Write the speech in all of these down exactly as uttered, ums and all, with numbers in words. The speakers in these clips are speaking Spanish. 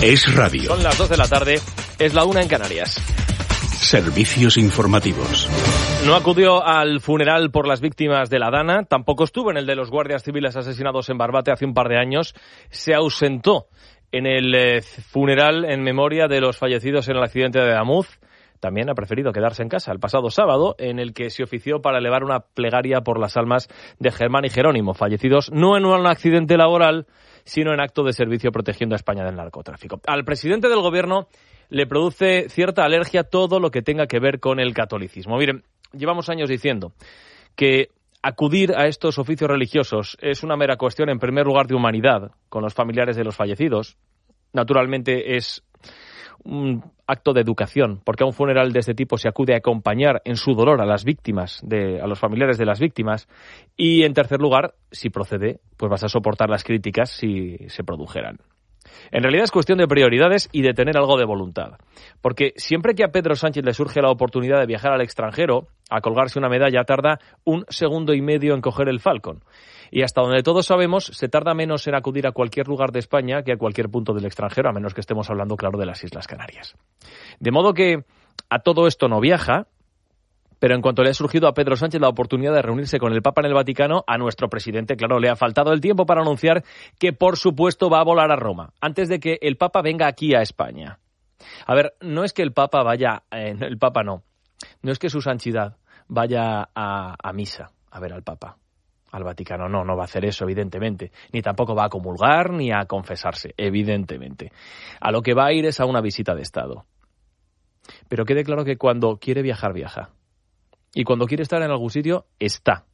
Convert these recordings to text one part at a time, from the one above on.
Es radio. Son las dos de la tarde, es la una en Canarias. Servicios informativos. No acudió al funeral por las víctimas de la Dana, tampoco estuvo en el de los guardias civiles asesinados en Barbate hace un par de años. Se ausentó en el eh, funeral en memoria de los fallecidos en el accidente de Adamuz. También ha preferido quedarse en casa el pasado sábado, en el que se ofició para elevar una plegaria por las almas de Germán y Jerónimo, fallecidos no en un accidente laboral, sino en acto de servicio protegiendo a España del narcotráfico. Al presidente del gobierno le produce cierta alergia todo lo que tenga que ver con el catolicismo. Miren, llevamos años diciendo que acudir a estos oficios religiosos es una mera cuestión, en primer lugar, de humanidad con los familiares de los fallecidos. Naturalmente es un acto de educación, porque a un funeral de este tipo se acude a acompañar en su dolor a las víctimas, de, a los familiares de las víctimas. Y, en tercer lugar, si procede, pues vas a soportar las críticas si se produjeran. En realidad es cuestión de prioridades y de tener algo de voluntad. Porque siempre que a Pedro Sánchez le surge la oportunidad de viajar al extranjero, a colgarse una medalla, tarda un segundo y medio en coger el Falcon. Y hasta donde todos sabemos, se tarda menos en acudir a cualquier lugar de España que a cualquier punto del extranjero, a menos que estemos hablando, claro, de las Islas Canarias. De modo que a todo esto no viaja, pero en cuanto le ha surgido a Pedro Sánchez la oportunidad de reunirse con el Papa en el Vaticano, a nuestro presidente, claro, le ha faltado el tiempo para anunciar que, por supuesto, va a volar a Roma, antes de que el Papa venga aquí a España. A ver, no es que el Papa vaya, eh, el Papa no, no es que su santidad vaya a, a misa a ver al Papa, al Vaticano, no, no va a hacer eso, evidentemente, ni tampoco va a comulgar ni a confesarse, evidentemente. A lo que va a ir es a una visita de Estado. Pero quede claro que cuando quiere viajar, viaja. Y cuando quiere estar en algún sitio, está.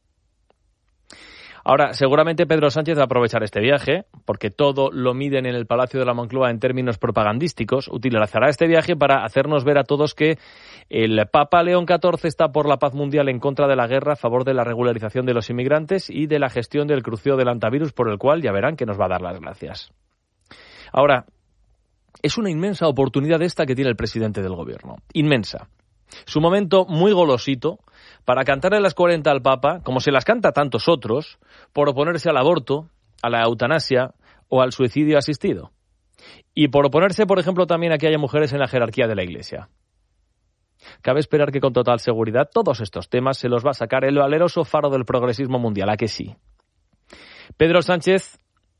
Ahora, seguramente Pedro Sánchez va a aprovechar este viaje, porque todo lo miden en el Palacio de la Moncloa en términos propagandísticos. Utilizará este viaje para hacernos ver a todos que el Papa León catorce está por la paz mundial, en contra de la guerra, a favor de la regularización de los inmigrantes y de la gestión del crucero del antivirus, por el cual ya verán que nos va a dar las gracias. Ahora, es una inmensa oportunidad esta que tiene el presidente del gobierno. Inmensa. Su momento muy golosito para cantarle las cuarenta al Papa, como se las canta a tantos otros, por oponerse al aborto, a la eutanasia o al suicidio asistido. Y por oponerse, por ejemplo, también a que haya mujeres en la jerarquía de la Iglesia. Cabe esperar que con total seguridad todos estos temas se los va a sacar el valeroso faro del progresismo mundial, ¿a que sí? Pedro Sánchez,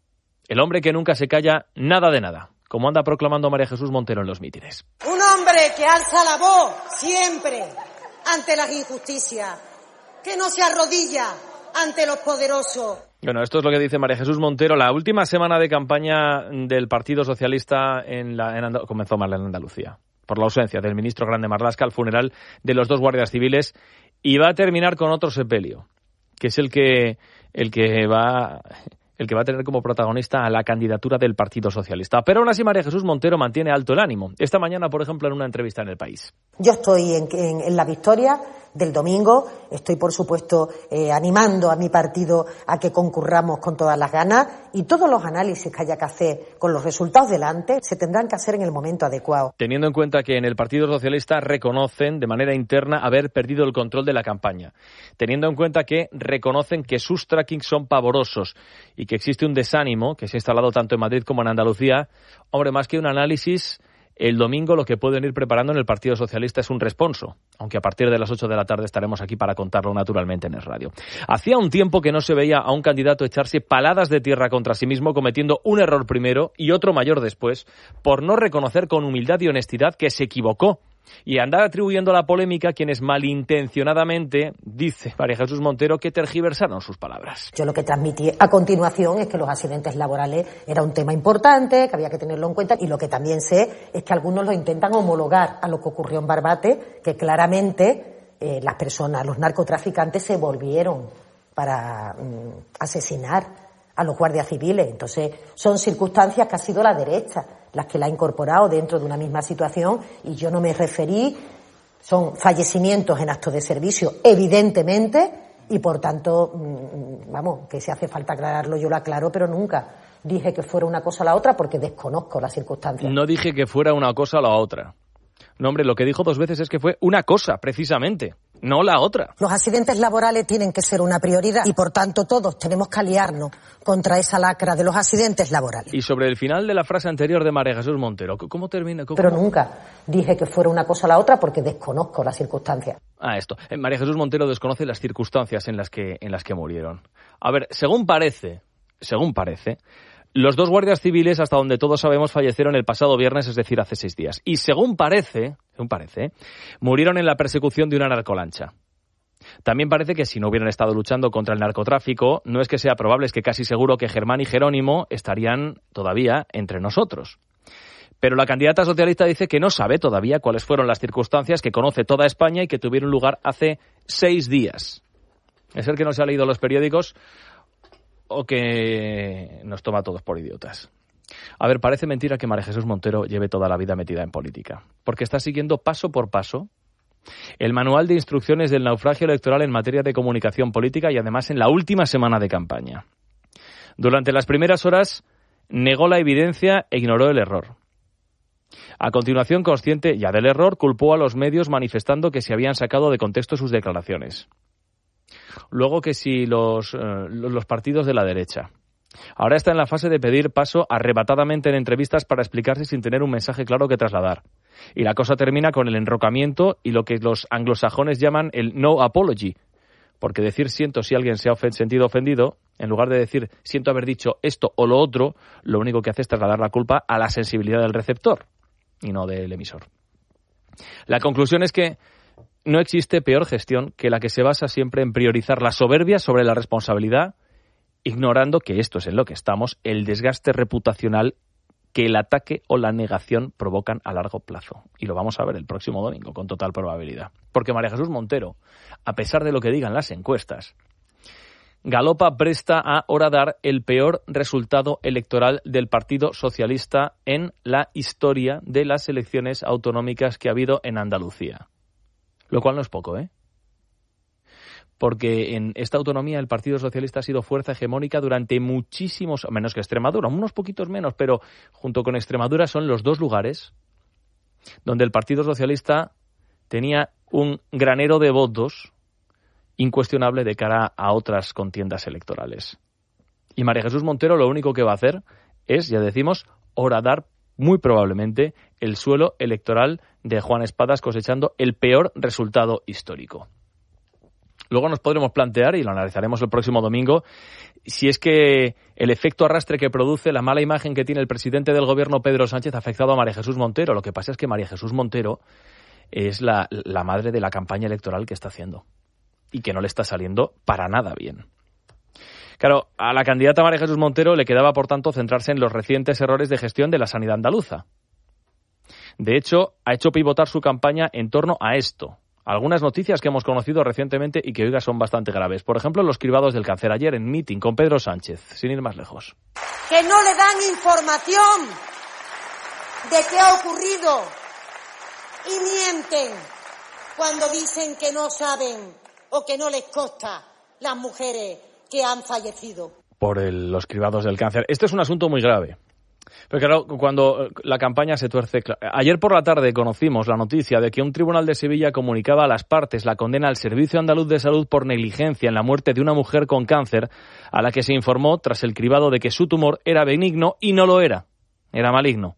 el hombre que nunca se calla nada de nada, como anda proclamando María Jesús Montero en los mítines. Un hombre que alza la voz siempre ante las injusticias, que no se arrodilla ante los poderosos. Bueno, esto es lo que dice María Jesús Montero. La última semana de campaña del Partido Socialista en la, en Andal- comenzó mal en Andalucía, por la ausencia del ministro Grande Marlaska al funeral de los dos guardias civiles, y va a terminar con otro sepelio, que es el que, el que va... el que va a tener como protagonista a la candidatura del Partido Socialista. Pero aún así María Jesús Montero mantiene alto el ánimo. Esta mañana, por ejemplo, en una entrevista en El País. Yo estoy en, en, en la victoria del domingo, estoy por supuesto eh, animando a mi partido a que concurramos con todas las ganas, y todos los análisis que haya que hacer con los resultados delante se tendrán que hacer en el momento adecuado. Teniendo en cuenta que en el Partido Socialista reconocen de manera interna haber perdido el control de la campaña, teniendo en cuenta que reconocen que sus trackings son pavorosos y que existe un desánimo que se ha instalado tanto en Madrid como en Andalucía, hombre, más que un análisis, el domingo lo que pueden ir preparando en el Partido Socialista es un responso, aunque a partir de las ocho de la tarde estaremos aquí para contarlo naturalmente en el radio. Hacía un tiempo que no se veía a un candidato echarse paladas de tierra contra sí mismo, cometiendo un error primero y otro mayor después, por no reconocer con humildad y honestidad que se equivocó, y andar atribuyendo la polémica a quienes malintencionadamente, dice María Jesús Montero, que tergiversaron sus palabras. Yo lo que transmití a continuación es que los accidentes laborales era un tema importante, que había que tenerlo en cuenta, y lo que también sé es que algunos lo intentan homologar a lo que ocurrió en Barbate, que claramente eh, las personas, los narcotraficantes se volvieron para mm, asesinar a los guardias civiles. Entonces son circunstancias que ha sido la derecha las que la ha incorporado dentro de una misma situación, y yo no me referí, son fallecimientos en actos de servicio, evidentemente, y por tanto, vamos, que si hace falta aclararlo yo lo aclaro, pero nunca dije que fuera una cosa o la otra porque desconozco las circunstancias. No dije que fuera una cosa o la otra. No, hombre, lo que dijo dos veces es que fue una cosa, precisamente. no la otra. Los accidentes laborales tienen que ser una prioridad y, por tanto, todos tenemos que aliarnos contra esa lacra de los accidentes laborales. Y sobre el final de la frase anterior de María Jesús Montero, ¿cómo termina? ¿Cómo? Pero nunca dije que fuera una cosa o la otra porque desconozco las circunstancias. Ah, esto. María Jesús Montero desconoce las circunstancias en las que, en las que murieron. A ver, según parece, según parece, los dos guardias civiles, hasta donde todos sabemos, fallecieron el pasado viernes, es decir, hace seis días. Y según parece, según parece, murieron en la persecución de una narcolancha. También parece que si no hubieran estado luchando contra el narcotráfico, no es que sea probable, es que casi seguro que Germán y Jerónimo estarían todavía entre nosotros. Pero la candidata socialista dice que no sabe todavía cuáles fueron las circunstancias, que conoce toda España y que tuvieron lugar hace seis días. Es el que no se ha leído los periódicos o que nos toma a todos por idiotas. A ver, parece mentira que María Jesús Montero lleve toda la vida metida en política, porque está siguiendo paso por paso el manual de instrucciones del naufragio electoral en materia de comunicación política y además en la última semana de campaña. Durante las primeras horas negó la evidencia e ignoró el error. A continuación, consciente ya del error, culpó a los medios manifestando que se habían sacado de contexto sus declaraciones. Luego que si los, eh, los partidos de la derecha. Ahora está en la fase de pedir paso arrebatadamente en entrevistas para explicarse sin tener un mensaje claro que trasladar. Y la cosa termina con el enrocamiento y lo que los anglosajones llaman el no apology. Porque decir siento si alguien se ha ofen- sentido ofendido, en lugar de decir siento haber dicho esto o lo otro, lo único que hace es trasladar la culpa a la sensibilidad del receptor y no del emisor. La conclusión es que no existe peor gestión que la que se basa siempre en priorizar la soberbia sobre la responsabilidad, ignorando que esto es en lo que estamos, el desgaste reputacional que el ataque o la negación provocan a largo plazo. Y lo vamos a ver el próximo domingo, con total probabilidad. Porque María Jesús Montero, a pesar de lo que digan las encuestas, galopa presta a horadar el peor resultado electoral del Partido Socialista en la historia de las elecciones autonómicas que ha habido en Andalucía. Lo cual no es poco, ¿eh? Porque en esta autonomía el Partido Socialista ha sido fuerza hegemónica durante muchísimos, menos que Extremadura, unos poquitos menos, pero junto con Extremadura son los dos lugares donde el Partido Socialista tenía un granero de votos incuestionable de cara a otras contiendas electorales. Y María Jesús Montero lo único que va a hacer es, ya decimos, horadar muy probablemente el suelo electoral de Juan Espadas, cosechando el peor resultado histórico. Luego nos podremos plantear, y lo analizaremos el próximo domingo, si es que el efecto arrastre que produce la mala imagen que tiene el presidente del gobierno, Pedro Sánchez, ha afectado a María Jesús Montero. Lo que pasa es que María Jesús Montero es la, la madre de la campaña electoral que está haciendo y que no le está saliendo para nada bien. Claro, a la candidata María Jesús Montero le quedaba, por tanto, centrarse en los recientes errores de gestión de la sanidad andaluza. De hecho, ha hecho pivotar su campaña en torno a esto. Algunas noticias que hemos conocido recientemente y que, oiga, son bastante graves. Por ejemplo, los cribados del cáncer ayer en meeting con Pedro Sánchez, sin ir más lejos. Que no le dan información de qué ha ocurrido y mienten cuando dicen que no saben o que no les consta las mujeres que han fallecido. Por el, los cribados del cáncer. Este es un asunto muy grave. Pero claro, cuando la campaña se tuerce... Ayer por la tarde conocimos la noticia de que un tribunal de Sevilla comunicaba a las partes la condena al Servicio Andaluz de Salud por negligencia en la muerte de una mujer con cáncer, a la que se informó tras el cribado de que su tumor era benigno y no lo era, era maligno.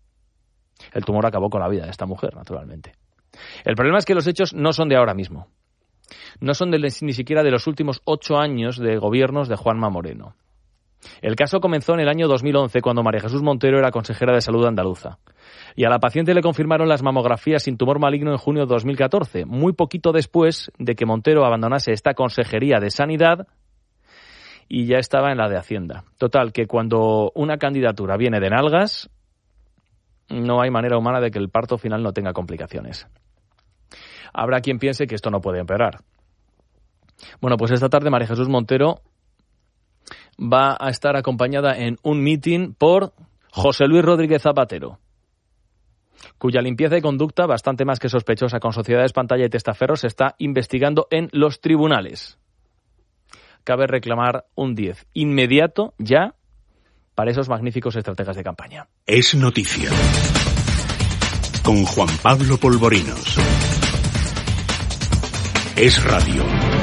El tumor acabó con la vida de esta mujer, naturalmente. El problema es que los hechos no son de ahora mismo. No son de, ni siquiera de los últimos ocho años de gobiernos de Juanma Moreno. El caso comenzó en el año dos mil once, cuando María Jesús Montero era consejera de salud andaluza. Y a la paciente le confirmaron las mamografías sin tumor maligno en junio de dos mil catorce, muy poquito después de que Montero abandonase esta consejería de sanidad y ya estaba en la de Hacienda. Total, que cuando una candidatura viene de nalgas, no hay manera humana de que el parto final no tenga complicaciones. Habrá quien piense que esto no puede empeorar. Bueno, pues esta tarde María Jesús Montero va a estar acompañada en un meeting por José Luis Rodríguez Zapatero, cuya limpieza y conducta, bastante más que sospechosa con sociedades pantalla y testaferros, se está investigando en los tribunales. Cabe reclamar un diez inmediato, ya, para esos magníficos estrategas de campaña. Es noticia. Con Juan Pablo Polvorinos. es radio.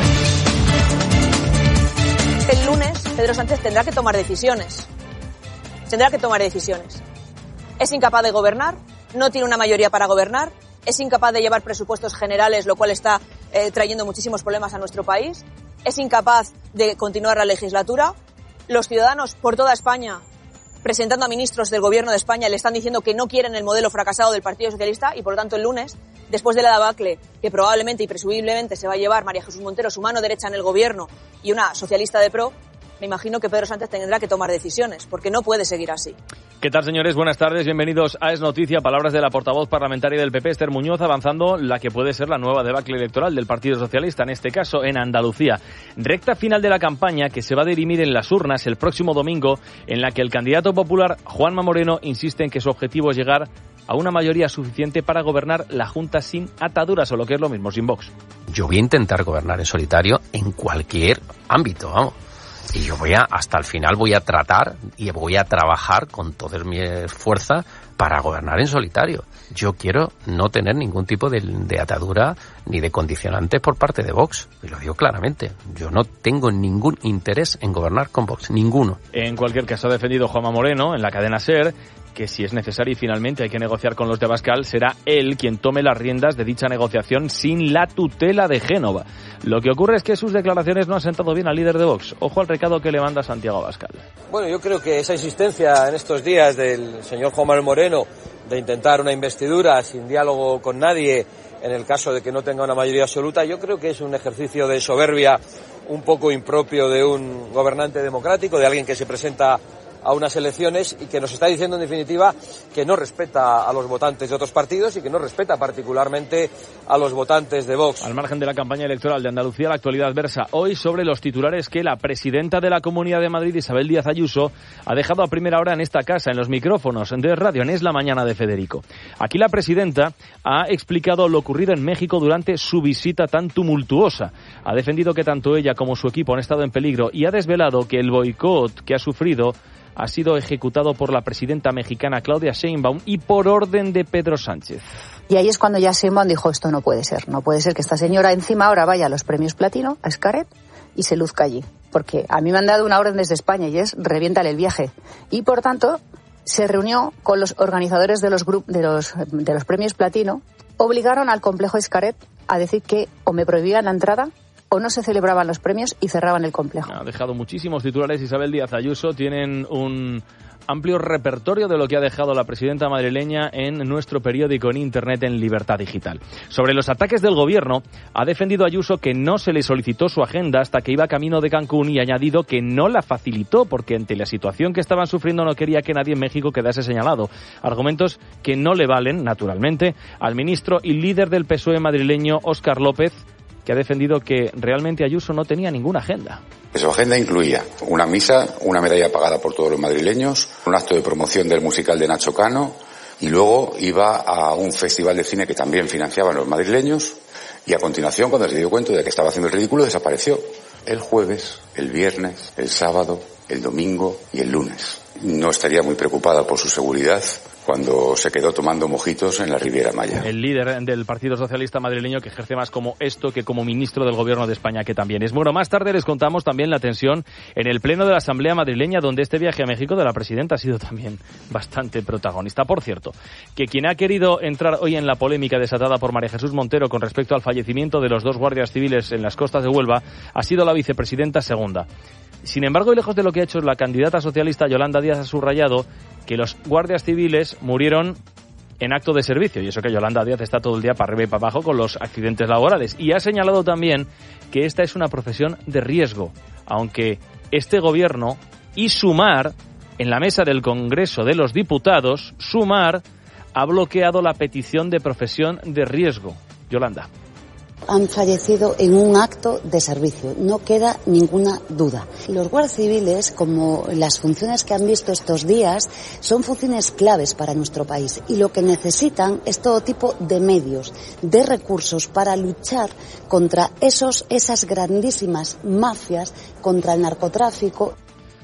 El lunes Pedro Sánchez tendrá que tomar decisiones. Tendrá que tomar decisiones. Es incapaz de gobernar, no tiene una mayoría para gobernar, es incapaz de llevar presupuestos generales, lo cual está eh, trayendo muchísimos problemas a nuestro país, es incapaz de continuar la legislatura. Los ciudadanos por toda España, presentando a ministros del Gobierno de España, le están diciendo que no quieren el modelo fracasado del Partido Socialista y, por lo tanto, el lunes, después de la debacle que probablemente y presumiblemente se va a llevar María Jesús Montero, su mano derecha en el Gobierno, y una socialista de pro, me imagino que Pedro Sánchez tendrá que tomar decisiones, porque no puede seguir así. ¿Qué tal, señores? Buenas tardes, bienvenidos a Es Noticia. Palabras de la portavoz parlamentaria del P P, Esther Muñoz, avanzando la que puede ser la nueva debacle electoral del Partido Socialista, en este caso en Andalucía. Recta final de la campaña que se va a dirimir en las urnas el próximo domingo, en la que el candidato popular Juanma Moreno insiste en que su objetivo es llegar a una mayoría suficiente para gobernar la Junta sin ataduras, o lo que es lo mismo, sin Vox. Yo voy a intentar gobernar en solitario en cualquier ámbito, vamos. Y yo voy a, hasta el final voy a tratar y voy a trabajar con toda mi fuerza para gobernar en solitario. Yo quiero no tener ningún tipo de, de atadura ni de condicionantes por parte de Vox. Y lo digo claramente. Yo no tengo ningún interés en gobernar con Vox. Ninguno. En cualquier caso, ha defendido Juanma Moreno en la cadena SER que si es necesario y finalmente hay que negociar con los de Abascal, será él quien tome las riendas de dicha negociación sin la tutela de Génova. Lo que ocurre es que sus declaraciones no han sentado bien al líder de Vox. Ojo al recado que le manda Santiago Abascal. Bueno, yo creo que esa insistencia en estos días del señor Juan Manuel Moreno de intentar una investidura sin diálogo con nadie en el caso de que no tenga una mayoría absoluta, yo creo que es un ejercicio de soberbia un poco impropio de un gobernante democrático, de alguien que se presenta a unas elecciones y que nos está diciendo en definitiva que no respeta a los votantes de otros partidos y que no respeta particularmente a los votantes de Vox. Al margen de la campaña electoral de Andalucía, la actualidad versa hoy sobre los titulares que la presidenta de la Comunidad de Madrid, Isabel Díaz Ayuso, ha dejado a primera hora en esta casa, en los micrófonos de Radio en Es la Mañana de Federico. Aquí la presidenta ha explicado lo ocurrido en México durante su visita tan tumultuosa. Ha defendido que tanto ella como su equipo han estado en peligro y ha desvelado que el boicot que ha sufrido ha sido ejecutado por la presidenta mexicana Claudia Sheinbaum y por orden de Pedro Sánchez. Y ahí es cuando ya Sheinbaum dijo, esto no puede ser, no puede ser que esta señora encima ahora vaya a los premios Platino, a Xcaret, y se luzca allí. Porque a mí me han dado una orden desde España y es reviéntale el viaje. Y por tanto, se reunió con los organizadores de los, grup- de los, de los premios Platino, obligaron al complejo Xcaret a decir que o me prohibían la entrada o no se celebraban los premios y cerraban el complejo. Ha dejado muchísimos titulares Isabel Díaz Ayuso. Tienen un amplio repertorio de lo que ha dejado la presidenta madrileña en nuestro periódico en Internet en Libertad Digital. Sobre los ataques del gobierno, ha defendido Ayuso que no se le solicitó su agenda hasta que iba camino de Cancún y ha añadido que no la facilitó porque ante la situación que estaban sufriendo no quería que nadie en México quedase señalado. Argumentos que no le valen, naturalmente, al ministro y líder del P S O E madrileño, Óscar López, que ha defendido que realmente Ayuso no tenía ninguna agenda. Su agenda incluía una misa, una medalla pagada por todos los madrileños, un acto de promoción del musical de Nacho Cano y luego iba a un festival de cine que también financiaban los madrileños y a continuación, cuando se dio cuenta de que estaba haciendo el ridículo, desapareció el jueves, el viernes, el sábado, el domingo y el lunes. No estaría muy preocupada por su seguridad cuando se quedó tomando mojitos en la Riviera Maya. El líder del Partido Socialista madrileño que ejerce más como esto que como ministro del Gobierno de España, que también es. Bueno, más tarde les contamos también la tensión en el pleno de la Asamblea madrileña, donde este viaje a México de la presidenta ha sido también bastante protagonista. Por cierto, que quien ha querido entrar hoy en la polémica desatada por María Jesús Montero con respecto al fallecimiento de los dos guardias civiles en las costas de Huelva ha sido la vicepresidenta segunda. Sin embargo, y lejos de lo que ha hecho la candidata socialista Yolanda Díaz, ha subrayado que los guardias civiles murieron en acto de servicio, y eso que Yolanda Díaz está todo el día para arriba y para abajo con los accidentes laborales. Y ha señalado también que esta es una profesión de riesgo, aunque este gobierno y Sumar, en la mesa del Congreso de los Diputados, Sumar ha bloqueado la petición de profesión de riesgo. Yolanda. Han fallecido en un acto de servicio, no queda ninguna duda. Los guardias civiles, como las funciones que han visto estos días, son funciones claves para nuestro país y lo que necesitan es todo tipo de medios, de recursos para luchar contra esos, esas grandísimas mafias, contra el narcotráfico.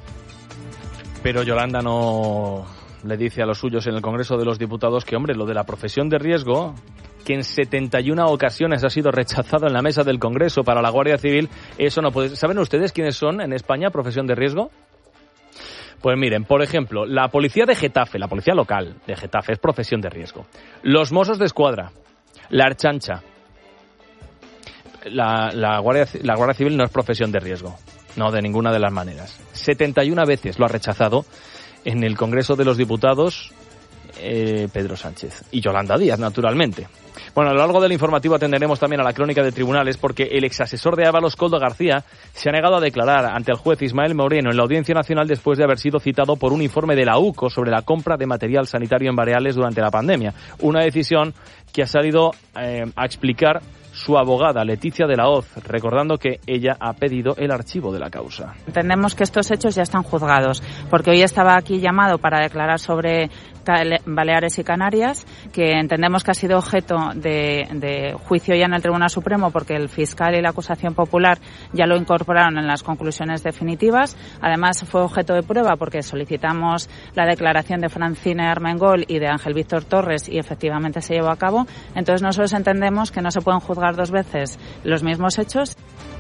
Pero Yolanda no le dice a los suyos en el Congreso de los Diputados que, hombre, lo de la profesión de riesgo que en setenta y una ocasiones ha sido rechazado en la mesa del Congreso para la Guardia Civil, eso no puede... ¿Saben ustedes quiénes son en España profesión de riesgo? Pues miren, por ejemplo, la policía de Getafe, la policía local de Getafe es profesión de riesgo. Los Mossos de Escuadra, la Ertzaintza, la, la, Guardia, la Guardia Civil no es profesión de riesgo, no de ninguna de las maneras. setenta y una veces lo ha rechazado en el Congreso de los Diputados eh, Pedro Sánchez y Yolanda Díaz, naturalmente. Bueno, a lo largo del informativo atenderemos también a la crónica de tribunales porque el exasesor de Ábalos, Koldo García, se ha negado a declarar ante el juez Ismael Moreno en la Audiencia Nacional después de haber sido citado por un informe de la U C O sobre la compra de material sanitario en Baleares durante la pandemia. Una decisión que ha salido eh, a explicar su abogada, Leticia de la Hoz, recordando que ella ha pedido el archivo de la causa. Entendemos que estos hechos ya están juzgados, porque hoy estaba aquí llamado para declarar sobre Baleares y Canarias, que entendemos que ha sido objeto de, de juicio ya en el Tribunal Supremo, porque el fiscal y la acusación popular ya lo incorporaron en las conclusiones definitivas. Además, fue objeto de prueba porque solicitamos la declaración de Francine Armengol y de Ángel Víctor Torres y efectivamente se llevó a cabo. Entonces, nosotros entendemos que no se pueden juzgar dos veces los mismos hechos.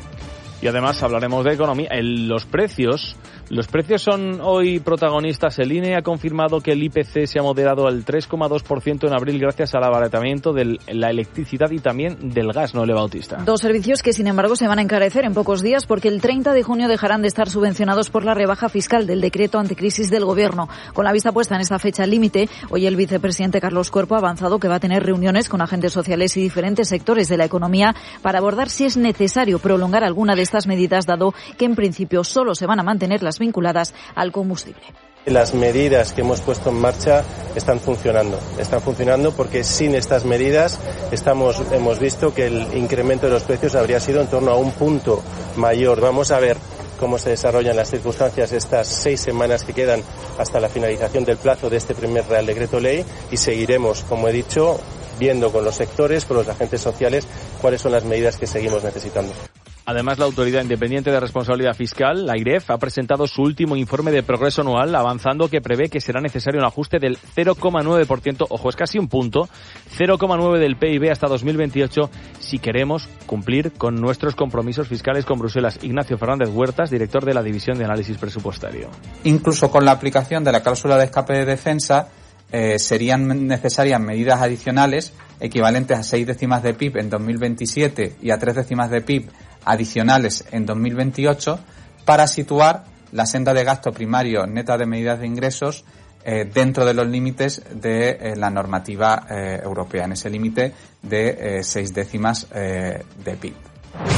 Y además hablaremos de economía. El, los precios, los precios son hoy protagonistas. El I N E ha confirmado que el I P C se ha moderado al tres coma dos por ciento en abril gracias al abaratamiento de la electricidad y también del gas, ¿no, Ele Bautista? Dos servicios que, sin embargo, se van a encarecer en pocos días porque el treinta de junio dejarán de estar subvencionados por la rebaja fiscal del decreto anticrisis del Gobierno. Con la vista puesta en esta fecha límite, hoy el vicepresidente Carlos Cuerpo ha avanzado que va a tener reuniones con agentes sociales y diferentes sectores de la economía para abordar si es necesario prolongar alguna de estas medidas, dado que en principio solo se van a mantener las vinculadas al combustible. Las medidas que hemos puesto en marcha están funcionando. Están funcionando porque sin estas medidas estamos, hemos visto que el incremento de los precios habría sido en torno a un punto mayor. Vamos a ver cómo se desarrollan las circunstancias estas seis semanas que quedan hasta la finalización del plazo de este primer Real Decreto Ley y seguiremos, como he dicho, viendo con los sectores, con los agentes sociales, cuáles son las medidas que seguimos necesitando. Además, la Autoridad Independiente de Responsabilidad Fiscal, la AIREF, ha presentado su último informe de progreso anual, avanzando que prevé que será necesario un ajuste del cero coma nueve por ciento, ojo, es casi un punto, cero coma nueve del P I B hasta dos mil veintiocho, si queremos cumplir con nuestros compromisos fiscales con Bruselas. Ignacio Fernández Huertas, director de la División de Análisis Presupuestario. Incluso con la aplicación de la cláusula de escape de defensa, eh, serían necesarias medidas adicionales equivalentes a seis décimas de P I B en dos mil veintisiete y a tres décimas de P I B adicionales en dos mil veintiocho para situar la senda de gasto primario neta de medidas de ingresos eh, dentro de los límites de eh, la normativa eh, europea, en ese límite de eh, seis décimas eh, de P I B.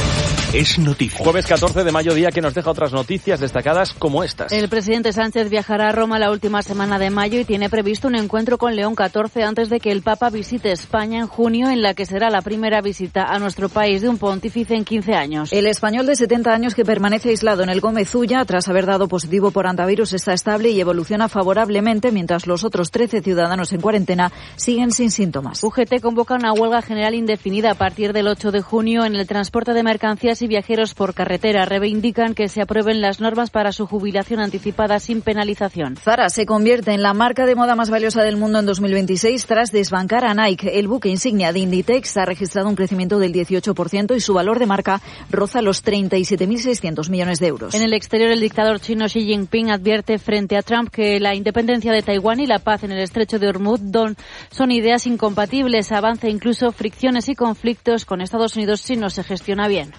Es noticia. Jueves catorce de mayo, día que nos deja otras noticias destacadas como estas. El presidente Sánchez viajará a Roma la última semana de mayo y tiene previsto un encuentro con León catorce antes de que el Papa visite España en junio, en la que será la primera visita a nuestro país de un pontífice en quince años. El español de setenta años que permanece aislado en el Gómez Ulla tras haber dado positivo por antivirus está estable y evoluciona favorablemente, mientras los otros trece ciudadanos en cuarentena siguen sin síntomas. U G T convoca una huelga general indefinida a partir del ocho de junio en el transporte de mercancías y viajeros por carretera. Reivindican que se aprueben las normas para su jubilación anticipada sin penalización. Zara se convierte en la marca de moda más valiosa del mundo en dos mil veintiséis tras desbancar a Nike. El buque insignia de Inditex ha registrado un crecimiento del dieciocho por ciento y su valor de marca roza los treinta y siete mil seiscientos millones de euros. En el exterior, el dictador chino Xi Jinping advierte frente a Trump que la independencia de Taiwán y la paz en el estrecho de Hormuz son ideas incompatibles. Avanza incluso fricciones y conflictos con Estados Unidos si no se gestiona bien.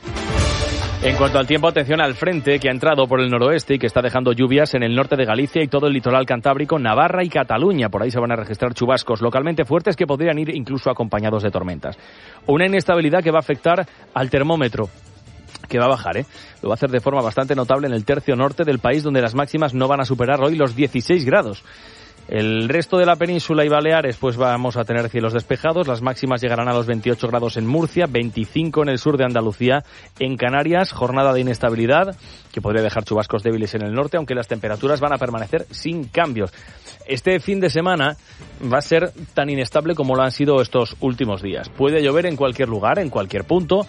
En cuanto al tiempo, atención al frente que ha entrado por el noroeste y que está dejando lluvias en el norte de Galicia y todo el litoral cantábrico, Navarra y Cataluña. Por ahí se van a registrar chubascos localmente fuertes que podrían ir incluso acompañados de tormentas. Una inestabilidad que va a afectar al termómetro, que va a bajar, ¿eh? Lo va a hacer de forma bastante notable en el tercio norte del país, donde las máximas no van a superar hoy los dieciséis grados. El resto de la península y Baleares, pues vamos a tener cielos despejados. Las máximas llegarán a los veintiocho grados en Murcia, veinticinco en el sur de Andalucía. En Canarias, jornada de inestabilidad que podría dejar chubascos débiles en el norte, aunque las temperaturas van a permanecer sin cambios. Este fin de semana va a ser tan inestable como lo han sido estos últimos días. Puede llover en cualquier lugar, en cualquier punto,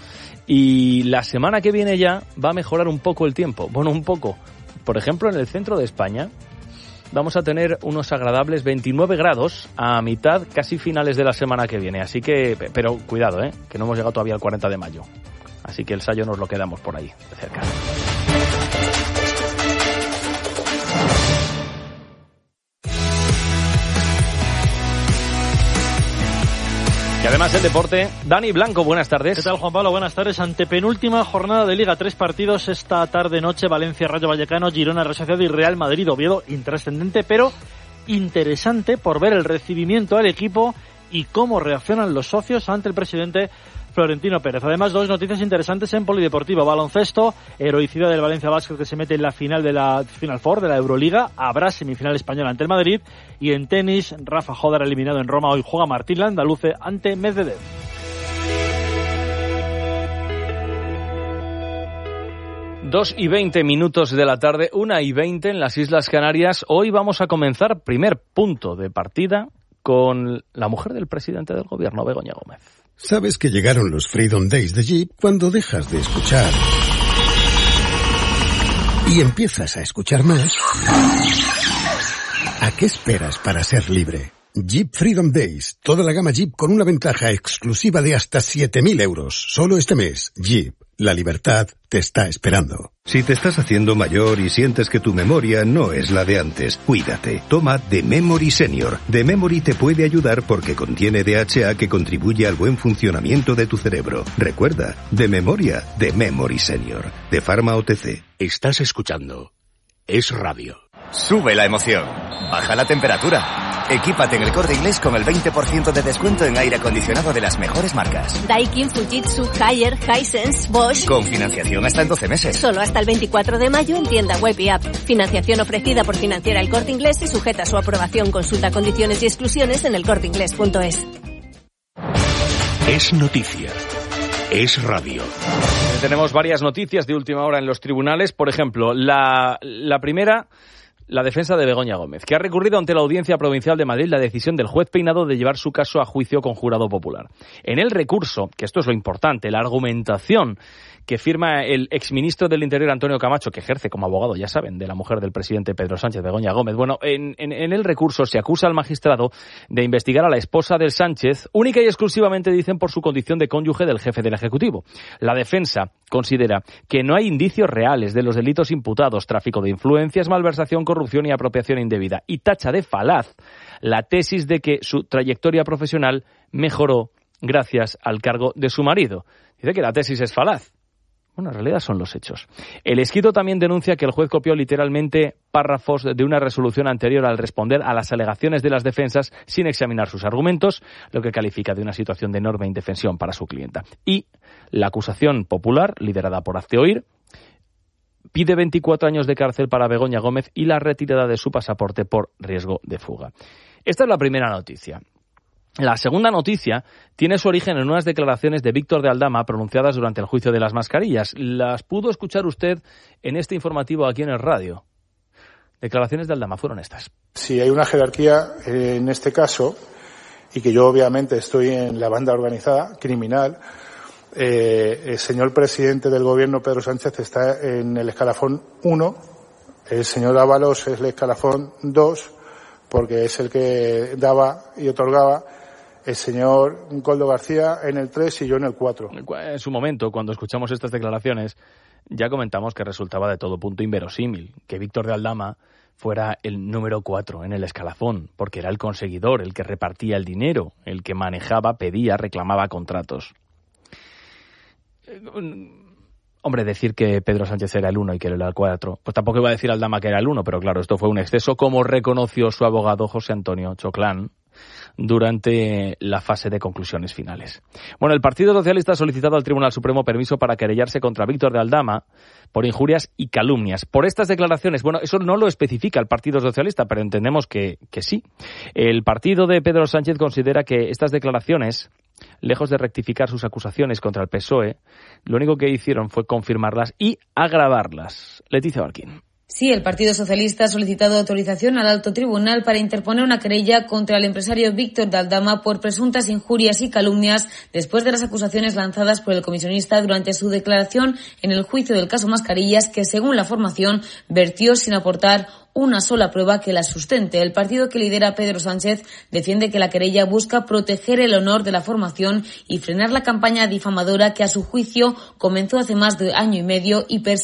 y la semana que viene ya va a mejorar un poco el tiempo. Bueno, un poco. Por ejemplo, en el centro de España vamos a tener unos agradables veintinueve grados a mitad, casi finales de la semana que viene. Así que, pero cuidado, ¿eh? que no hemos llegado todavía al cuarenta de mayo. Así que el Sayo nos lo quedamos por ahí, de cerca. Y además el deporte, Dani Blanco, buenas tardes. ¿Qué tal, Juan Pablo? Buenas tardes. Antepenúltima jornada de Liga, tres partidos esta tarde-noche, Valencia, Rayo Vallecano, Girona, Real Sociedad y Real Madrid, Oviedo, intrascendente, pero interesante por ver el recibimiento al equipo y cómo reaccionan los socios ante el presidente Florentino Pérez. Además, dos noticias interesantes en polideportivo. Baloncesto, heroicidad del Valencia Basket que se mete en la final de la Final Four de la Euroliga. Habrá semifinal española ante el Madrid. Y en tenis, Rafa Jodar eliminado en Roma. Hoy juega Martín Landaluce ante Medvedev. Dos y veinte minutos de la tarde, una y veinte en las Islas Canarias. Hoy vamos a comenzar primer punto de partida con la mujer del presidente del gobierno, Begoña Gómez. Sabes que llegaron los Freedom Days de Jeep cuando dejas de escuchar y empiezas a escuchar más. ¿A qué esperas para ser libre? Jeep Freedom Days. Toda la gama Jeep con una ventaja exclusiva de hasta siete mil euros. Solo este mes. Jeep. La libertad te está esperando. Si te estás haciendo mayor y sientes que tu memoria no es la de antes, cuídate. Toma The Memory Senior. The Memory te puede ayudar porque contiene D H A que contribuye al buen funcionamiento de tu cerebro. Recuerda, de memoria, The Memory Senior. De Pharma O T C. Estás escuchando Es Radio. Sube la emoción. Baja la temperatura. Equípate en el Corte Inglés con el veinte por ciento de descuento en aire acondicionado de las mejores marcas. Daikin, Fujitsu, Haier, Hisense, Bosch. Con financiación hasta en doce meses. Solo hasta el veinticuatro de mayo en tienda web y app. Financiación ofrecida por Financiera El Corte Inglés y sujeta a su aprobación. Consulta condiciones y exclusiones en el corte inglés punto es. Es noticia. Es radio. Tenemos varias noticias de última hora en los tribunales. Por ejemplo, la, la primera... La defensa de Begoña Gómez, que ha recurrido ante la Audiencia Provincial de Madrid la decisión del juez Peinado de llevar su caso a juicio con jurado popular. En el recurso, que esto es lo importante, la argumentación que firma el exministro del Interior Antonio Camacho, que ejerce como abogado, ya saben, de la mujer del presidente Pedro Sánchez, Begoña Gómez. Bueno, en, en, en el recurso se acusa al magistrado de investigar a la esposa del Sánchez, única y exclusivamente, dicen, por su condición de cónyuge del jefe del Ejecutivo. La defensa considera que no hay indicios reales de los delitos imputados, tráfico de influencias, malversación, corrupción y apropiación indebida, y tacha de falaz la tesis de que su trayectoria profesional mejoró gracias al cargo de su marido. Dice que la tesis es falaz. Bueno, en realidad son los hechos. El escrito también denuncia que el juez copió literalmente párrafos de una resolución anterior al responder a las alegaciones de las defensas sin examinar sus argumentos, lo que califica de una situación de enorme indefensión para su clienta. Y la acusación popular, liderada por Hazte Oír, pide veinticuatro años de cárcel para Begoña Gómez y la retirada de su pasaporte por riesgo de fuga. Esta es la primera noticia. La segunda noticia tiene su origen en unas declaraciones de Víctor de Aldama pronunciadas durante el juicio de las mascarillas. Las pudo escuchar usted en este informativo aquí en el radio. Declaraciones de Aldama fueron estas. Si hay una jerarquía en este caso, y que yo obviamente estoy en la banda organizada criminal, eh, el señor presidente del gobierno, Pedro Sánchez, está en el escalafón uno, el señor Ábalos es el escalafón dos, porque es el que daba y otorgaba, el señor Coldo García en el tres y yo en el cuatro. En su momento, cuando escuchamos estas declaraciones, ya comentamos que resultaba de todo punto inverosímil que Víctor de Aldama fuera el número cuatro en el escalafón, porque era el conseguidor, el que repartía el dinero, el que manejaba, pedía, reclamaba contratos. Hombre, decir que Pedro Sánchez era el uno y que él era el cuatro, pues tampoco iba a decir Aldama que era el uno, pero claro, esto fue un exceso, como reconoció su abogado José Antonio Choclán durante la fase de conclusiones finales. Bueno, el Partido Socialista ha solicitado al Tribunal Supremo permiso para querellarse contra Víctor de Aldama por injurias y calumnias. Por estas declaraciones, bueno, eso no lo especifica el Partido Socialista, pero entendemos que, que sí. El partido de Pedro Sánchez considera que estas declaraciones, lejos de rectificar sus acusaciones contra el P S O E, lo único que hicieron fue confirmarlas y agravarlas. Leticia Barquín. Sí, el Partido Socialista ha solicitado autorización al Alto Tribunal para interponer una querella contra el empresario Víctor de Aldama por presuntas injurias y calumnias después de las acusaciones lanzadas por el comisionista durante su declaración en el juicio del caso Mascarillas, que según la formación vertió sin aportar una sola prueba que la sustente. El partido que lidera Pedro Sánchez defiende que la querella busca proteger el honor de la formación y frenar la campaña difamadora que a su juicio comenzó hace más de año y medio y persigue